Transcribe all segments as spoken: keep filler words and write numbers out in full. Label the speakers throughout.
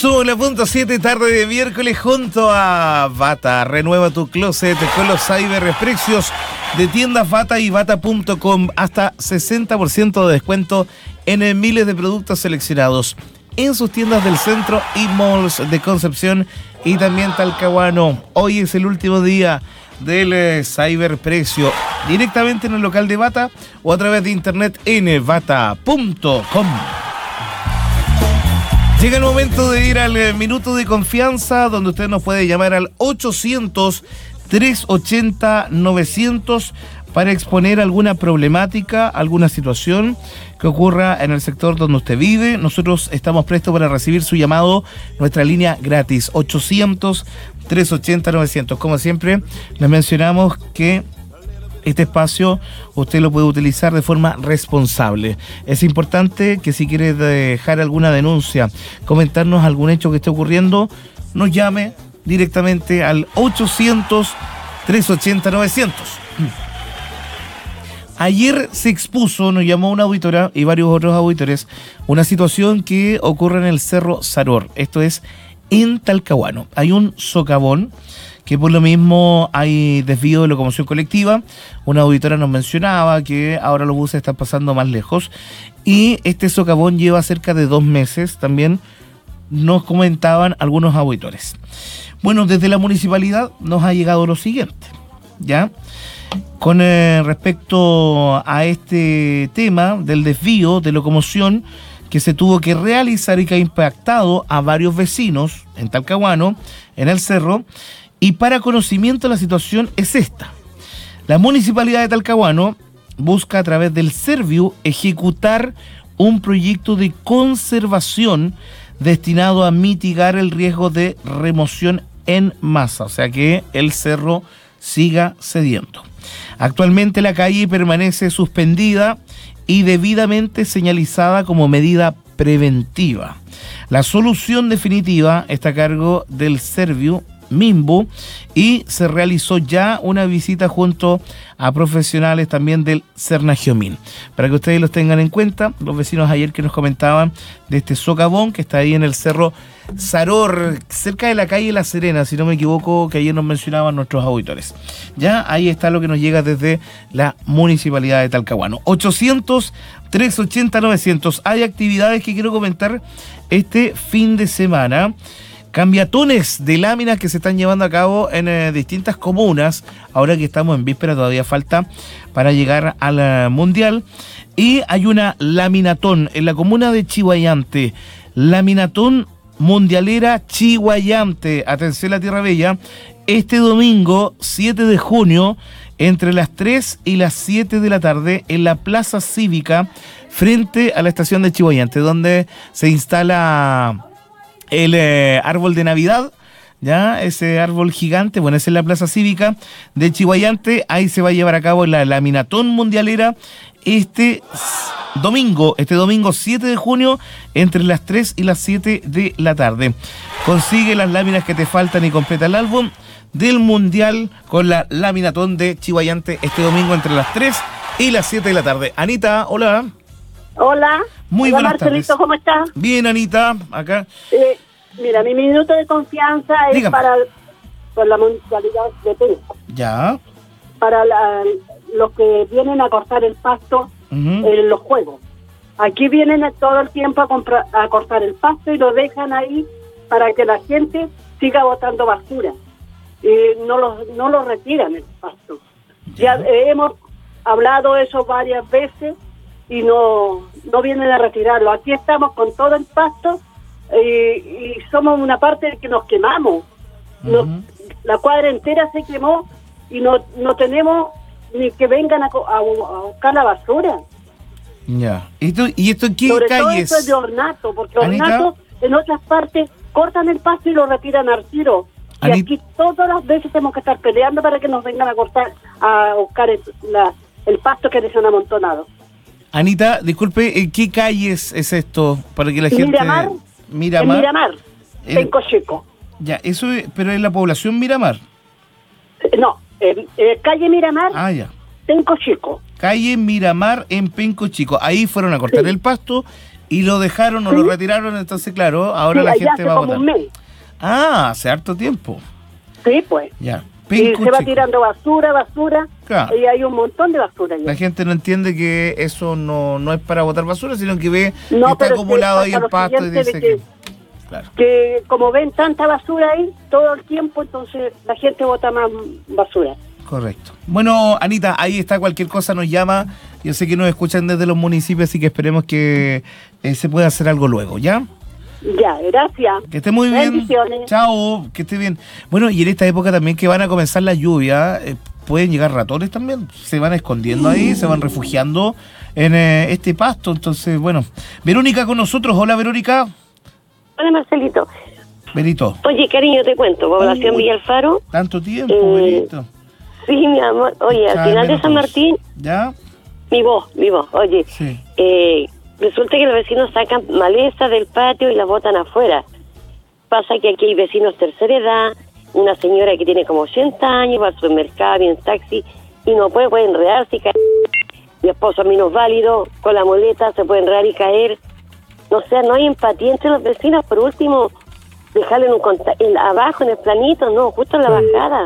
Speaker 1: Son la punto siete tarde de miércoles junto a Bata. Renueva tu closet con los cyberprecios de tiendas Bata y bata punto com. Hasta sesenta por ciento de descuento en miles de productos seleccionados en sus tiendas del centro y malls de Concepción y también Talcahuano. Hoy es el último día del eh, cyberprecio, directamente en el local de Bata o a través de internet en bata punto com. Llega el momento de ir al eh, minuto de confianza, donde usted nos puede llamar al ochocientos, trescientos ochenta, novecientos para exponer alguna problemática, alguna situación que ocurra en el sector donde usted vive. Nosotros estamos prestos para recibir su llamado, nuestra línea gratis, ochocientos, trescientos ochenta, novecientos. Como siempre, les mencionamos que este espacio usted lo puede utilizar de forma responsable. Es importante que si quiere dejar alguna denuncia, comentarnos algún hecho que esté ocurriendo, nos llame directamente al ochocientos, trescientos ochenta, novecientos. Ayer se expuso, nos llamó una auditora y varios otros auditores, una situación que ocurre en el Cerro Saror. Esto es en Talcahuano. Hay un socavón que por lo mismo hay desvío de locomoción colectiva. Una auditora nos mencionaba que ahora los buses están pasando más lejos y este socavón lleva cerca de dos meses, también nos comentaban algunos auditores. Bueno, desde la municipalidad nos ha llegado lo siguiente, ¿ya? Con eh, respecto a este tema del desvío de locomoción que se tuvo que realizar y que ha impactado a varios vecinos en Talcahuano, en el cerro, y para conocimiento la situación es esta. La municipalidad de Talcahuano busca a través del Serviu ejecutar un proyecto de conservación destinado a mitigar el riesgo de remoción en masa, o sea que el cerro siga cediendo. Actualmente la calle permanece suspendida y debidamente señalizada como medida preventiva. La solución definitiva está a cargo del Serviu Mimbu y se realizó ya una visita junto a profesionales también del Cernagiomín. Para que ustedes los tengan en cuenta, los vecinos ayer que nos comentaban de este socavón que está ahí en el Cerro Saror, cerca de la calle La Serena, si no me equivoco, que ayer nos mencionaban nuestros auditores. Ya ahí está lo que nos llega desde la municipalidad de Talcahuano. ochocientos, trescientos ochenta, novecientos. Hay actividades que quiero comentar este fin de semana. Cambiatones de láminas que se están llevando a cabo en eh, distintas comunas. Ahora que estamos en víspera, todavía falta para llegar al uh, Mundial. Y hay una laminatón en la comuna de Chihuayante. Laminatón mundialera Chihuayante. Atención, la Tierra Bella. Este domingo, siete de junio, entre las tres y las siete de la tarde, en la Plaza Cívica, frente a la estación de Chihuayante, donde se instala el eh, árbol de Navidad, ya, ese árbol gigante. Bueno, es en la Plaza Cívica de Chihuayante. Ahí se va a llevar a cabo la laminatón mundialera este domingo, este domingo siete de junio, entre las tres y las siete de la tarde. Consigue las láminas que te faltan y completa el álbum del Mundial con la laminatón de Chihuayante este domingo entre las tres y las siete de la tarde. Anita, hola.
Speaker 2: Hola.
Speaker 1: Muy
Speaker 2: Hola,
Speaker 1: buenas
Speaker 2: Marcelito,
Speaker 1: tardes.
Speaker 2: ¿cómo estás?
Speaker 1: Bien, Anita, acá.
Speaker 2: Eh, mira, mi minuto de confianza es
Speaker 1: Dígame.
Speaker 2: para por la municipalidad de Penco,
Speaker 1: Ya.
Speaker 2: para la, los que vienen a cortar el pasto
Speaker 1: Uh-huh.
Speaker 2: en los juegos. Aquí vienen todo el tiempo a, comprar, a cortar el pasto y lo dejan ahí para que la gente siga botando basura. Eh, no lo no lo retiran el pasto. Ya eh, hemos hablado eso varias veces y no no vienen a retirarlo. Aquí estamos con todo el pasto eh, y somos una parte que nos quemamos. Nos,
Speaker 1: Uh-huh.
Speaker 2: La cuadra entera se quemó y no no tenemos ni que vengan a, a, a buscar la basura.
Speaker 1: Ya. ¿Esto, ¿Y esto en qué
Speaker 2: Sobre todo
Speaker 1: calles?
Speaker 2: eso es de ornato, porque
Speaker 1: Anita.
Speaker 2: ornato en otras partes cortan el pasto y lo retiran al tiro. Y
Speaker 1: Anit-
Speaker 2: aquí todas las veces tenemos que estar peleando para que nos vengan a cortar, a buscar el, la, el pasto que les han amontonado.
Speaker 1: Anita, disculpe, ¿en qué calles es esto? Para que la gente...
Speaker 2: Miramar,
Speaker 1: Miramar.
Speaker 2: en Miramar,
Speaker 1: Eh,
Speaker 2: Penco Chico.
Speaker 1: Ya, eso es, pero es la población Miramar.
Speaker 2: Eh, No, eh, eh, calle Miramar,
Speaker 1: Ah, ya.
Speaker 2: Penco Chico.
Speaker 1: Calle Miramar en Penco Chico. Ahí fueron a cortar
Speaker 2: Sí.
Speaker 1: el pasto Y lo dejaron o
Speaker 2: ¿Sí?
Speaker 1: lo retiraron, entonces claro, ahora
Speaker 2: Sí,
Speaker 1: la
Speaker 2: allá
Speaker 1: gente
Speaker 2: hace
Speaker 1: va a
Speaker 2: como
Speaker 1: votar.
Speaker 2: un mes.
Speaker 1: Ah, hace harto tiempo.
Speaker 2: Sí, pues.
Speaker 1: Ya.
Speaker 2: Y
Speaker 1: Pinco
Speaker 2: se va
Speaker 1: chico.
Speaker 2: tirando basura, basura,
Speaker 1: Claro.
Speaker 2: y hay un montón de basura allá.
Speaker 1: La gente no entiende que eso no, no es para botar basura, sino que ve
Speaker 2: No,
Speaker 1: que está
Speaker 2: pero
Speaker 1: acumulado
Speaker 2: es
Speaker 1: ahí
Speaker 2: que
Speaker 1: el
Speaker 2: pasa lo
Speaker 1: pasto y
Speaker 2: siguiente
Speaker 1: dice
Speaker 2: de
Speaker 1: que...
Speaker 2: que-
Speaker 1: Claro.
Speaker 2: Que como ven tanta basura ahí todo el tiempo, entonces la gente bota más basura.
Speaker 1: Correcto. Bueno, Anita, ahí está, cualquier cosa nos llama. Yo sé que nos escuchan desde los municipios, así que esperemos que eh, se pueda hacer algo luego, ¿ya?
Speaker 2: Ya, gracias.
Speaker 1: Que esté muy bien.
Speaker 2: Bendiciones.
Speaker 1: Chao, que esté bien. Bueno, y en esta época también que van a comenzar las lluvias, eh, pueden llegar ratones también. Se van escondiendo ahí, se van refugiando en eh, este pasto. Entonces, bueno. Verónica con nosotros. Hola, Verónica.
Speaker 3: Hola Marcelito.
Speaker 1: Benito.
Speaker 3: Oye, cariño, te cuento, población
Speaker 1: Uy.
Speaker 3: Villa Alfaro.
Speaker 1: Tanto tiempo,
Speaker 3: Eh,
Speaker 1: Benito.
Speaker 3: Sí, mi amor. Oye, al
Speaker 1: Cada
Speaker 3: final de
Speaker 1: menos
Speaker 3: San
Speaker 1: todos.
Speaker 3: Martín,
Speaker 1: ¿Ya?
Speaker 3: mi voz, mi voz. Oye,
Speaker 1: Sí.
Speaker 3: eh, resulta que los vecinos sacan malezas del patio y las botan afuera. Pasa que aquí hay vecinos tercera edad, una señora que tiene como ochenta años, va al supermercado, viene en taxi y no puede, puede enredarse y caer. Mi esposo minusválido, con la muleta, se puede enredar y caer. O sea, no hay empatía entre los vecinos. Por último, dejarle en un conta- en, abajo, en el planito, no, justo en la bajada.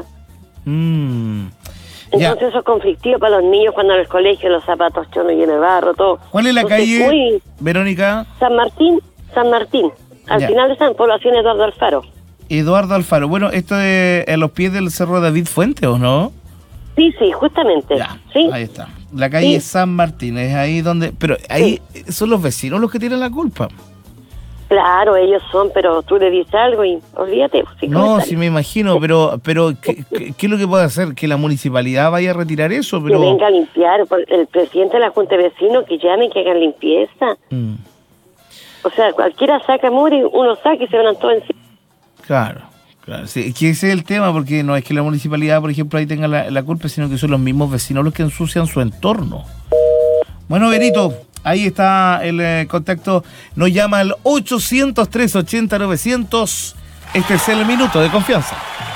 Speaker 1: Mm. Ya.
Speaker 3: Entonces eso es conflictivo para los niños cuando en el colegio, los zapatos chonos llenos de barro, todo.
Speaker 1: ¿Cuál es la
Speaker 3: Entonces,
Speaker 1: calle,
Speaker 3: muy-
Speaker 1: Verónica?
Speaker 3: San Martín, San Martín. Al
Speaker 1: Ya.
Speaker 3: final de San Población Eduardo Alfaro.
Speaker 1: Eduardo Alfaro. Bueno, esto es a los pies del Cerro David Fuente, ¿o no?
Speaker 3: Sí, sí, justamente.
Speaker 1: Ya,
Speaker 3: Sí,
Speaker 1: ahí está. La calle
Speaker 3: Sí.
Speaker 1: San Martín, es ahí donde... Pero ahí son los vecinos los que tienen la culpa.
Speaker 3: claro, ellos son, pero tú le dices algo y olvídate. sin
Speaker 1: No,
Speaker 3: comentarios.
Speaker 1: sí me imagino, pero pero ¿qué, qué, qué es lo que puede hacer? ¿Que la municipalidad vaya a retirar eso?
Speaker 3: Que
Speaker 1: Pero
Speaker 3: venga a limpiar, por- el presidente de la Junta de Vecinos que llamen, que hagan limpieza.
Speaker 1: Mm,
Speaker 3: O sea, cualquiera saca mugre, uno saca y se van todos encima.
Speaker 1: claro, claro. Sí, es que ese es el tema, porque no es que la municipalidad, por ejemplo, ahí tenga la, la culpa, sino que son los mismos vecinos los que ensucian su entorno. Bueno, Benito, ahí está el eh, contacto. Nos llama al ochocientos, trescientos ochenta, novecientos. Este es el minuto de confianza.